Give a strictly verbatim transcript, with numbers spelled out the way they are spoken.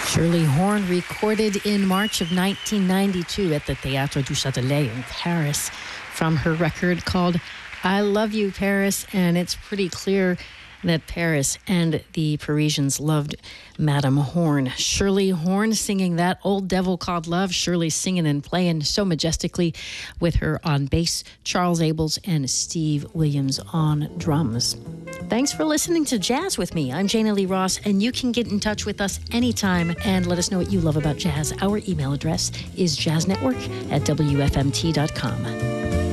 Shirley Horn recorded in March of nineteen ninety-two at the Théâtre du Châtelet in Paris from her record called I Love You, Paris. And it's pretty clear that Paris and the Parisians loved Madame Horn. Shirley Horn singing that Old Devil Called Love. Shirley singing and playing so majestically with her on bass, Charles Abels and Steve Williams on drums. Thanks for listening to Jazz with me. I'm Jana Lee Ross, and you can get in touch with us anytime and let us know what you love about jazz. Our email address is jazznetwork at w f m t dot com.